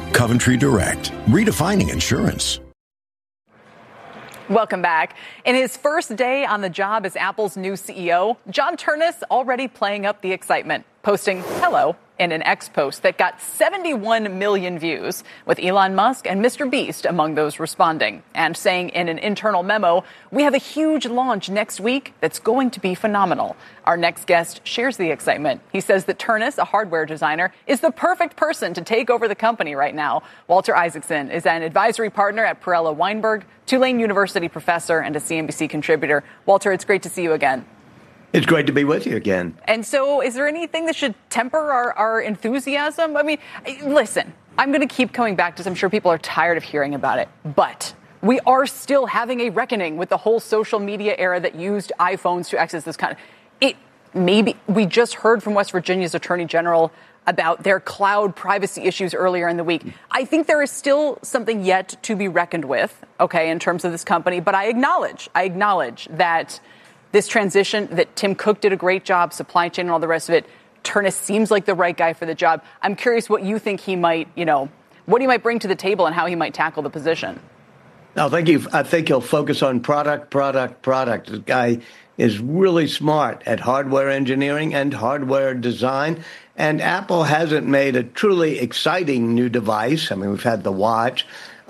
Coventry Direct, redefining insurance. Welcome back. In his first day on the job as Apple's new CEO, John Ternus already playing up the excitement, posting hello in an X post that got 71 million views, with Elon Musk and Mr. Beast among those responding, and saying in an internal memo, "We have a huge launch next week that's going to be phenomenal." Our next guest shares the excitement. He says that Ternus, a hardware designer, is the perfect person to take over the company right now. Walter Isaacson is an advisory partner at Perella Weinberg, Tulane University professor, and a CNBC contributor. Walter, it's great to see you again. It's great to be with you again. And so is there anything that should temper our enthusiasm? I mean, listen, I'm going to keep coming back to this. I'm sure people are tired of hearing about it. But we are still having a reckoning with the whole social media era that used iPhones to access this kind of... Maybe we just heard from West Virginia's Attorney General about their cloud privacy issues earlier in the week. I think there is still something yet to be reckoned with, okay, in terms of this company. But I acknowledge that this transition, that Tim Cook did a great job, supply chain and all the rest of it. Ternus seems like the right guy for the job. I'm curious what you think he might, what he might bring to the table and how he might tackle the position. I think he'll focus on product. The guy is really smart at hardware engineering and hardware design. And Apple hasn't made a truly exciting new device. I mean, we've had the watch.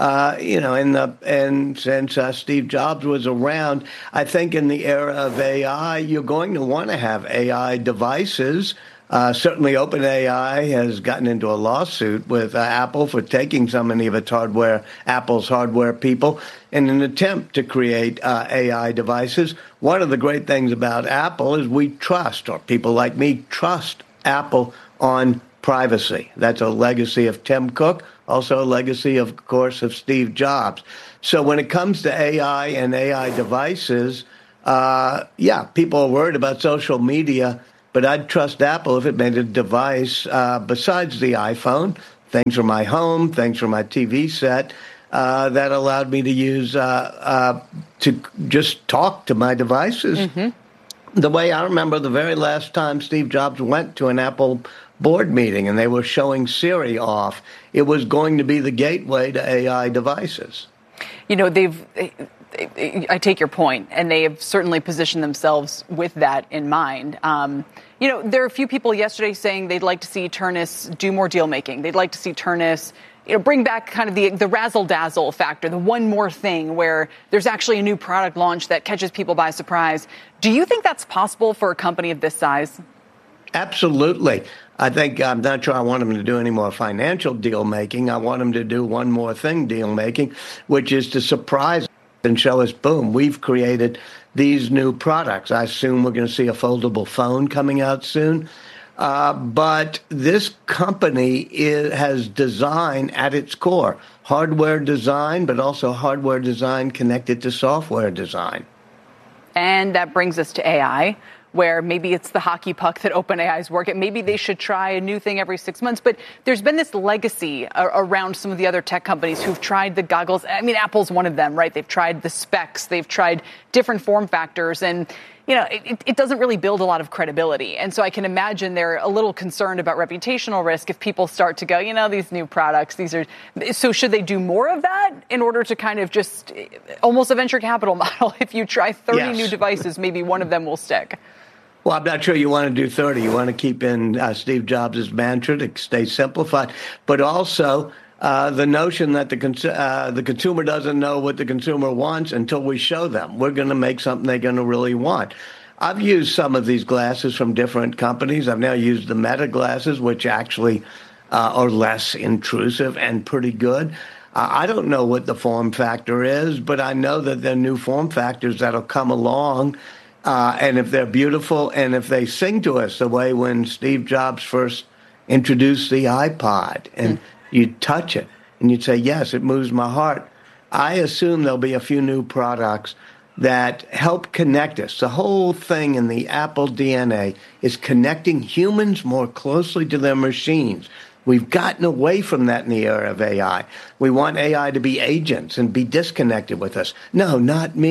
Since Steve Jobs was around, I think in the era of AI, you're going to want to have AI devices. Certainly OpenAI has gotten into a lawsuit with Apple for taking so many of its Apple's hardware people, in an attempt to create AI devices. One of the great things about Apple is we trust, or people like me trust, Apple on privacy. That's a legacy of Tim Cook, also a legacy, of course, of Steve Jobs. So when it comes to AI and AI devices, people are worried about social media, but I'd trust Apple if it made a device besides the iPhone, things from my home, things from my TV set, that allowed me to use to just talk to my devices. Mm-hmm. The way I remember the very last time Steve Jobs went to an Apple board meeting and they were showing Siri off, it was going to be the gateway to AI devices. I take your point, and they have certainly positioned themselves with that in mind. There are a few people yesterday saying they'd like to see Ternus do more deal making. They'd like to see Ternus, bring back kind of the razzle-dazzle factor, the one more thing where there's actually a new product launch that catches people by surprise. Do you think that's possible for a company of this size? Absolutely. I'm not sure I want him to do any more financial deal making. I want him to do one more thing deal making, which is to surprise and show us, boom, we've created these new products. I assume we're going to see a foldable phone coming out soon. But this company has design at its core, hardware design, but also hardware design connected to software design. And that brings us to AI, where maybe it's the hockey puck that OpenAI is working. Maybe they should try a new thing every 6 months. But there's been this legacy around some of the other tech companies who've tried the goggles. I mean, Apple's one of them, right? They've tried the specs. They've tried different form factors. And, it doesn't really build a lot of credibility. And so I can imagine they're a little concerned about reputational risk if people start to go, these new products, so should they do more of that in order to kind of just almost a venture capital model? If you try 30 new devices, maybe one of them will stick. Well, I'm not sure you want to do 30. You want to keep in Steve Jobs' mantra to stay simplified, but also the notion that the consumer doesn't know what the consumer wants until we show them. We're going to make something they're going to really want. I've used some of these glasses from different companies. I've now used the Meta glasses, which actually are less intrusive and pretty good. I don't know what the form factor is, but I know that there are new form factors that'll come along. And if they're beautiful and if they sing to us the way when Steve Jobs first introduced the iPod and you touch it and you'd say, yes, it moves my heart. I assume there'll be a few new products that help connect us. The whole thing in the Apple DNA is connecting humans more closely to their machines. We've gotten away from that in the era of AI. We want AI to be agents and be disconnected with us. No, not me.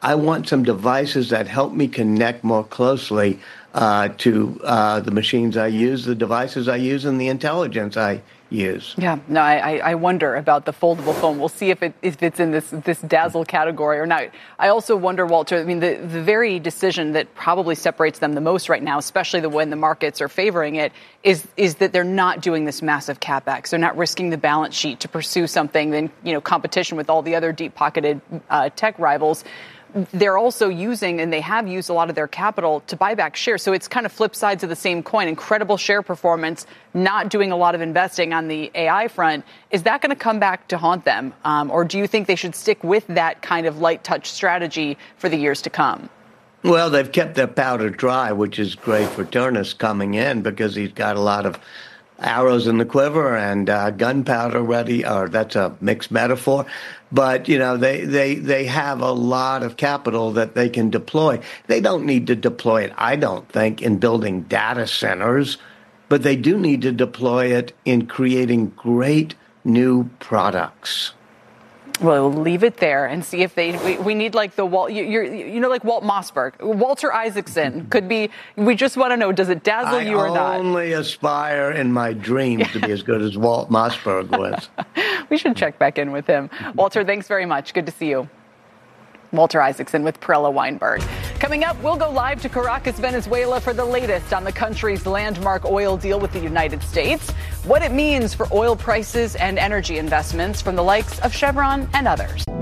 I want some devices that help me connect more closely to the machines I use, the devices I use, and the intelligence I use. Yeah, no, I wonder about the foldable phone. We'll see if it's in this dazzle category or not. I also wonder, Walter, I mean, the very decision that probably separates them the most right now, especially when the markets are favoring it, is that they're not doing this massive capex. They're not risking the balance sheet to pursue something in competition with all the other deep-pocketed tech rivals. They're also using, and they have used a lot of their capital to buy back shares. So it's kind of flip sides of the same coin. Incredible share performance, not doing a lot of investing on the AI front. Is that going to come back to haunt them? Or do you think they should stick with that kind of light touch strategy for the years to come? Well, they've kept their powder dry, which is great for Ternus coming in because he's got a lot of arrows in the quiver and gunpowder ready, or that's a mixed metaphor. But, they have a lot of capital that they can deploy. They don't need to deploy it, I don't think, in building data centers, but they do need to deploy it in creating great new products. Well, we'll leave it there and see if we need like the Walt, like Walt Mossberg, Walter Isaacson could be. We just want to know, does it dazzle you or not? I only aspire in my dreams to be as good as Walt Mossberg was. We should check back in with him. Walter, thanks very much. Good to see you. Walter Isaacson with Perella Weinberg. Coming up, we'll go live to Caracas, Venezuela for the latest on the country's landmark oil deal with the United States, what it means for oil prices and energy investments from the likes of Chevron and others.